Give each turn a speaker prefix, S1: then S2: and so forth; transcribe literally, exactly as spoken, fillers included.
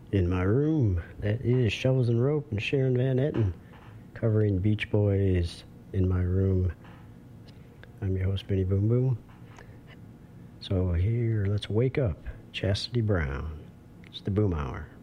S1: In My Room. That is Shovels and Rope and Sharon Van Etten covering Beach Boys' In My Room. I'm your host, Benny Boom Boom. So here, let's wake up. Chastity Brown. It's the Boom Hour.